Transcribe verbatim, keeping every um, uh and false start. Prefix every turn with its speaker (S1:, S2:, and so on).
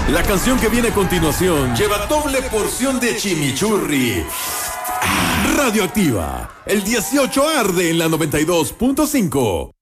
S1: La canción que viene a continuación lleva doble porción de chimichurri. Radioactiva, el dieciocho arde en la noventa y dos punto cinco.